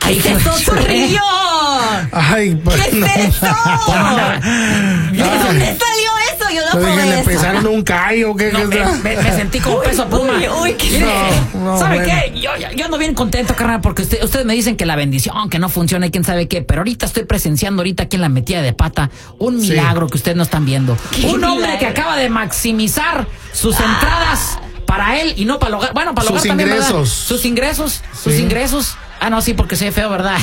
¡Ay, ¿Qué es eso, Zorrillo? Ay, pues, ¿Qué es eso? ¿De dónde salió eso? Yo no probé ¿Le eso. pesaron un callo? ¿Qué? No, me sentí como peso pluma. Uy, ¿qué Mire, no, ¿sabe bueno. qué? Yo ando bien contento, carnal, porque ustedes me dicen que la bendición, que no funciona y quién sabe qué, pero ahorita estoy presenciando ahorita aquí en la metida de pata un milagro que ustedes no están viendo. Un hombre milagro? que acaba de maximizar sus entradas para él y no para el hogar. Bueno, para el Sus hogar también, ¿verdad? ingresos. Sus ingresos. Sí. Ah, no, sí, porque se ve feo, ¿verdad?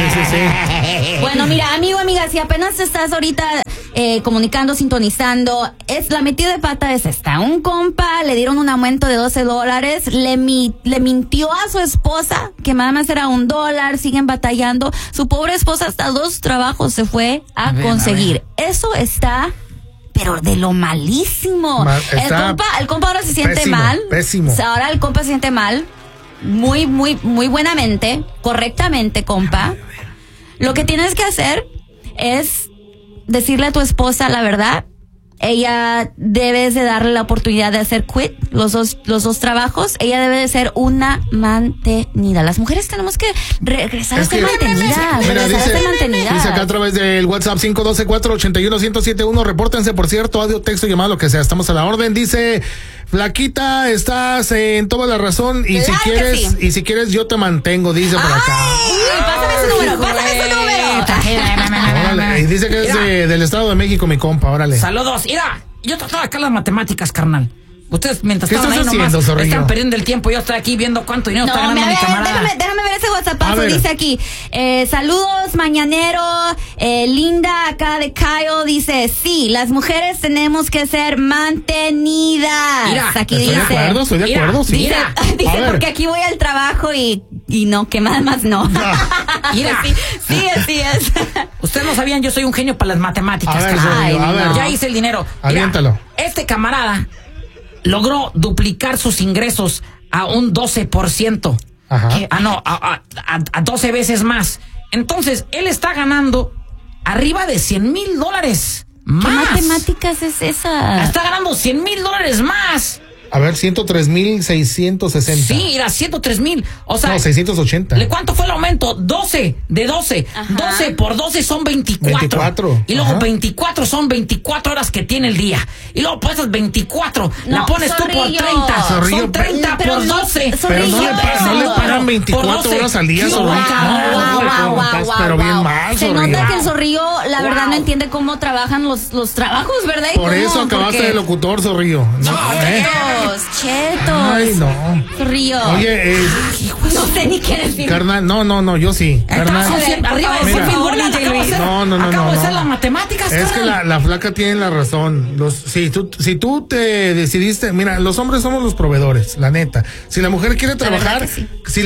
Sí. Bueno, mira, amigo, amiga, si apenas estás ahorita comunicando, sintonizando, es la metida de pata es esta. Un compa le dieron un aumento de $12, le mintió a su esposa que nada más era $1, siguen batallando. Su pobre esposa hasta 2 trabajos se fue a conseguir. Eso está... pero de lo malísimo. El compa ahora se siente pésimo, mal. Pésimo. Ahora el compa se siente mal. Muy buenamente, correctamente, compa. Lo que tienes que hacer es decirle a tu esposa la verdad. Ella debes de darle la oportunidad de hacer quit los dos trabajos. Ella debe de ser una mantenida. Las mujeres tenemos que regresar a ser mantenidas. Dice acá a través del WhatsApp 512-481-1071. Repórtense, por cierto, audio, texto, llamada, lo que sea. Estamos a la orden. Dice, flaquita, estás en toda la razón y Claro si quieres yo te mantengo, dice por acá. Pásame su número. Órale, y dice que es del Estado de México, mi compa, órale. Saludos. Mira, yo trataba acá las matemáticas, carnal. Ustedes mientras ¿Qué estaban ahí estás nomás haciendo, Zorrillo? están perdiendo el tiempo. Yo estoy aquí viendo cuánto dinero está ganando mi camarada. Déjame ver ese WhatsApp. Dice aquí, saludos, mañanero. Linda acá de Kyle dice, sí, las mujeres tenemos que ser mantenidas. Mira, aquí estoy dice. de acuerdo, sí. Dice porque aquí voy al trabajo y no, que más no. Mira. Sí, así es. Ustedes no sabían, yo soy un genio para las matemáticas, A ver, carnal. Zorrillo, a ver. Ya hice el dinero. Mira, Aviéntalo. este camarada logró duplicar sus ingresos a un 12%. Ajá. A 12 veces más. Entonces, él está ganando arriba de $100,000 más. ¿Qué matemáticas es esa? Está ganando $100,000 más. A ver, 103,660. Sí, era 103,000. O sea, No, 680. ¿Cuánto fue el aumento? 12 de 12. Ajá. 12 por 12 son 24. 24. Y luego Ajá. 24 son 24 horas que tiene el día. Y luego por esas 24 la pones tú por Zorrillo. 30. Zorrillo, Son 30 pero por no, 12. Pero no le pagan 24 Por 12. horas al día, ¡Qué Zorrillo. wow! Estás pero bien mal, Se Zorrillo. nota que el Zorrillo, la verdad, no entiende cómo trabajan los trabajos, ¿verdad? Por eso acabaste de locutor, Zorrillo. Chetos. Ay, no. Zorrillo. Oye, no sé ni qué decir. carnal, no, yo sí. Carnal. Arriba de Mira. 100,000 bolas. Acabo de hacer las matemáticas, Es que carnal. la flaca tiene la razón. Si tú te decidiste, mira, los hombres somos los proveedores, la neta. Si la mujer quiere trabajar, que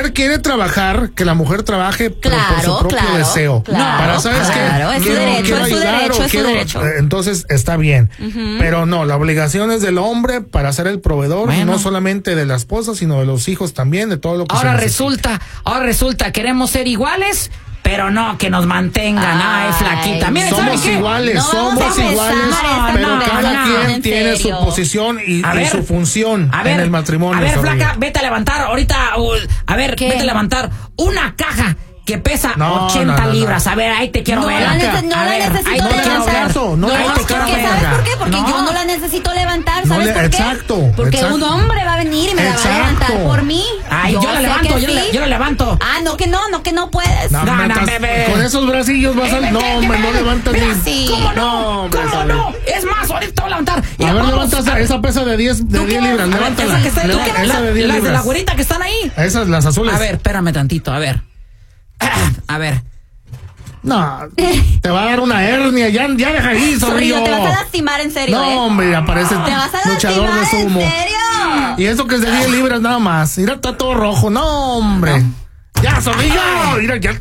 la mujer trabaje pero por su propio deseo. Claro, ¿sabes qué? Es su derecho. Entonces está bien. Pero no, la obligación es del hombre para ser el proveedor, Bueno. no solamente de la esposa, sino de los hijos también, de todo lo que Ahora se necesita. resulta, queremos ser iguales, pero no que nos mantengan. Ay, flaquita. Mira, ¿saben Somos qué? iguales, No vamos somos a iguales, empezar pero esta cada conversación, quien en tiene su serio. posición y A ver, su función a ver, en el matrimonio. A ver, Zorrillo. flaca, vete a levantar ahorita. ¿Qué? Vete a levantar una caja que pesa No, 80 no. libras. A ver, ahí te quiero No ver. la Flaca, necesito A ver, ahí te quiero levantar. ver. No, Ahí te porque quiero ver. ¿sabes por qué? Porque No. yo no la necesito levantar, ¿sabes por qué? Exacto, Porque exacto. un hombre va a venir y me la va a levantar Exacto. por mí. Ay, yo la sé levanto, que yo sí. la levanto. Ah, no que no puedes. No, No, metas- bebé. con esos bracillos vas a... No, hombre, no levantas Mira, ni... sí. ¿Cómo no? No, hombre, ¿Cómo Zorrillo. no? Es más, ahorita te voy a levantar. A ver, levanta esa pesa de 10 libras, levántala. Esa que está, Levanta esa de 10 las de la libras. güerita que están ahí. Esas, las azules. A ver, espérame tantito, a ver. A ver. No, te va a dar una hernia, ya deja ahí, Zorrillo. Zorrillo, te vas a lastimar en serio, No, hombre, aparece Te vas a luchador de lastimar sumo. en serio. Y eso que es de 10 libras nada más. Mira, está todo rojo. No, hombre. Ya, Zorrillo. Mira, ya.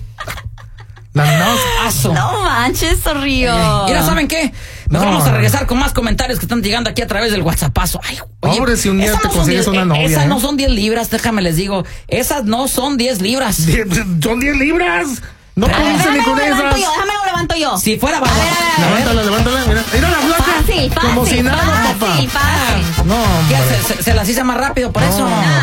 Aso. No manches, Zorrillo. Mira, ¿saben qué? Nos No. vamos a regresar con más comentarios que están llegando aquí a través del WhatsAppazo. Ay, Pobre, si un día esas te no son consigues 10, una novia, Esas ¿eh? no son 10 libras, déjame les digo. Esas no son 10 libras. Son 10 libras. No Pero- puedes ni con esas. Déjame lo levanto yo. Si fuera A ver, Levántala. Mira la flaca. Fácil, Como si nada, papá. fácil. No, ¿Qué hombre. hace? Se las hice más rápido, por No. eso.